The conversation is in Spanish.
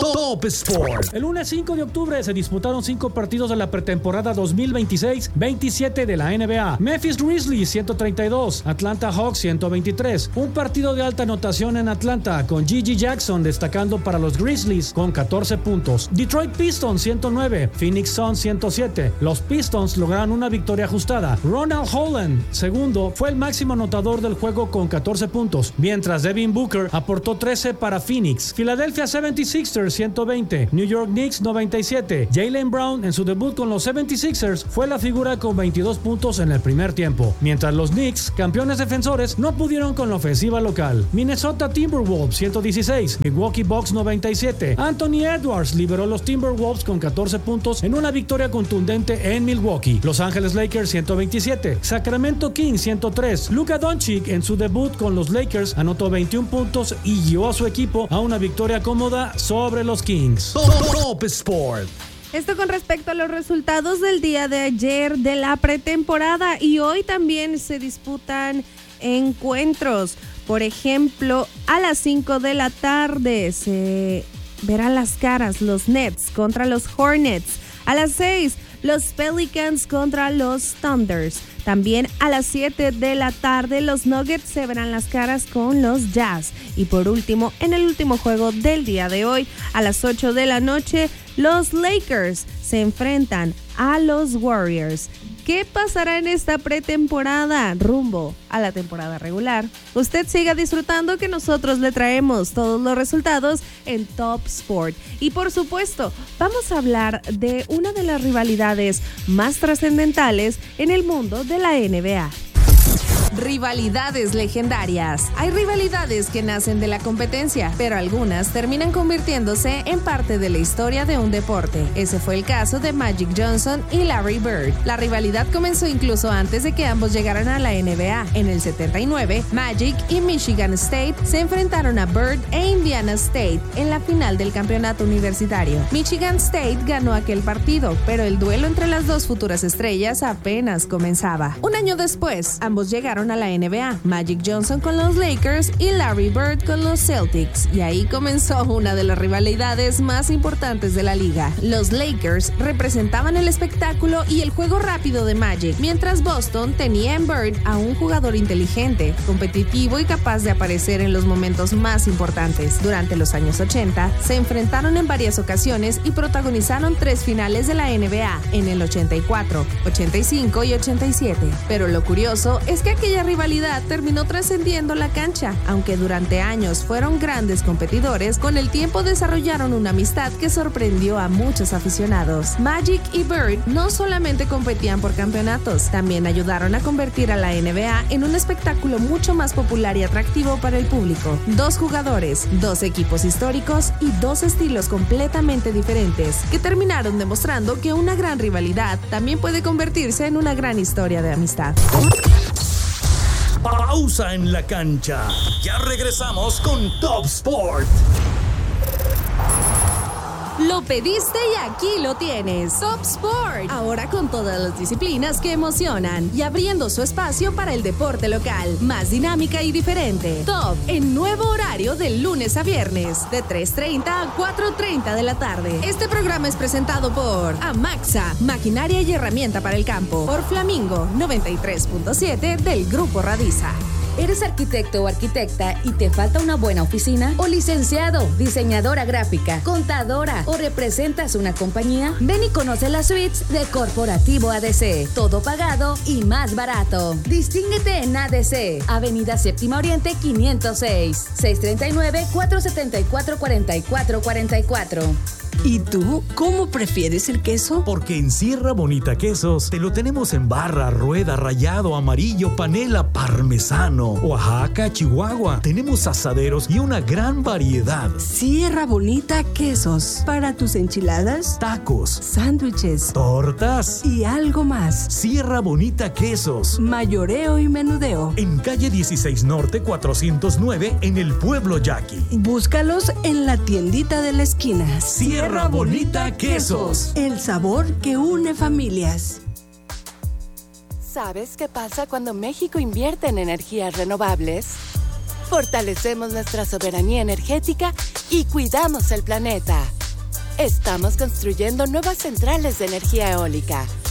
Top Sport. El lunes 5 de octubre se disputaron 5 partidos de la pretemporada 2026-27 de la NBA. Memphis Grizzlies 132, Atlanta Hawks 123. Un partido de alta anotación en Atlanta, con Gigi Jackson destacando para los Grizzlies con 14 puntos. Detroit Pistons 109, Phoenix Suns 107. Los Pistons lograron una victoria ajustada. Ronald Holland, segundo, fue el máximo anotador del juego con 14 puntos, mientras Devin Booker aportó 13 para Phoenix. Philadelphia 76ers 120, New York Knicks 97. Jaylen Brown en su debut con los 76ers fue la figura con 22 puntos en el primer tiempo, mientras los Knicks, campeones defensores, no pudieron con la ofensiva local. Minnesota Timberwolves 116, Milwaukee Bucks 97. Anthony Edwards liberó los Timberwolves con 14 puntos en una victoria contundente en Milwaukee. Los Angeles Lakers 127, Sacramento Kings 103. Luka Doncic en su debut con los Lakers anotó 21 puntos y guió a su equipo a una victoria cómoda sobre los Kings. Top Sport. Esto con respecto a los resultados del día de ayer de la pretemporada, y hoy también se disputan encuentros. Por ejemplo, a las 5 de la tarde se verán las caras los Nets contra los Hornets. A las 6, los Pelicans contra los Thunders. También a las 7 de la tarde los Nuggets se verán las caras con los Jazz. Y por último, en el último juego del día de hoy, a las 8 de la noche, los Lakers se enfrentan a los Warriors. ¿Qué pasará en esta pretemporada rumbo a la temporada regular? Usted siga disfrutando, que nosotros le traemos todos los resultados en Top Sport. Y por supuesto, vamos a hablar de una de las rivalidades más trascendentales en el mundo de la NBA. Rivalidades legendarias. Hay rivalidades que nacen de la competencia, pero algunas terminan convirtiéndose en parte de la historia de un deporte. Ese fue el caso de Magic Johnson y Larry Bird. La rivalidad comenzó incluso antes de que ambos llegaran a la NBA. En el 79, Magic y Michigan State se enfrentaron a Bird e Indiana State en la final del campeonato universitario. Michigan State ganó aquel partido, pero el duelo entre las dos futuras estrellas apenas comenzaba. Un año después, ambos llegaron a la NBA, Magic Johnson con los Lakers y Larry Bird con los Celtics, y ahí comenzó una de las rivalidades más importantes de la liga. Los Lakers representaban el espectáculo y el juego rápido de Magic, mientras Boston tenía en Bird a un jugador inteligente, competitivo y capaz de aparecer en los momentos más importantes. Durante los años 80, se enfrentaron en varias ocasiones y protagonizaron 3 finales de la NBA, en el 84, 85 y 87. Pero lo curioso es que aquella rivalidad terminó trascendiendo la cancha. Aunque durante años fueron grandes competidores, con el tiempo desarrollaron una amistad que sorprendió a muchos aficionados. Magic y Bird no solamente competían por campeonatos, también ayudaron a convertir a la NBA en un espectáculo mucho más popular y atractivo para el público. 2 jugadores, 2 equipos históricos y 2 estilos completamente diferentes, que terminaron demostrando que una gran rivalidad también puede convertirse en una gran historia de amistad. Pausa en la cancha. Ya regresamos con Top Sport. Lo pediste y aquí lo tienes. Top Sport. Ahora con todas las disciplinas que emocionan y abriendo su espacio para el deporte local. Más dinámica y diferente. Top en nuevo horario de lunes a viernes, de 3:30 a 4:30 de la tarde. Este programa es presentado por Amaxa, maquinaria y herramienta para el campo. Por Flamingo 93.7 del Grupo Radiza. ¿Eres arquitecto o arquitecta y te falta una buena oficina? ¿O licenciado, diseñadora gráfica, contadora o representas una compañía? Ven y conoce las suites de Corporativo ADC. Todo pagado y más barato. Distínguete en ADC, Avenida Séptima Oriente 506, 639-474-4444. ¿Y tú, cómo prefieres el queso? Porque en Sierra Bonita Quesos te lo tenemos en barra, rueda, rallado, amarillo, panela, parmesano, Oaxaca, Chihuahua. Tenemos asaderos y una gran variedad. Sierra Bonita Quesos. Para tus enchiladas, Tacos, sándwiches, tortas y algo más. Sierra Bonita Quesos. Mayoreo y menudeo. En calle 16 Norte 409 en el pueblo Yaqui. Búscalos en la tiendita de la esquina. Sierra Bonita Quesos. El sabor que une familias. ¿Sabes qué pasa cuando México invierte en energías renovables? Fortalecemos nuestra soberanía energética y cuidamos el planeta. Estamos construyendo nuevas centrales de energía eólica.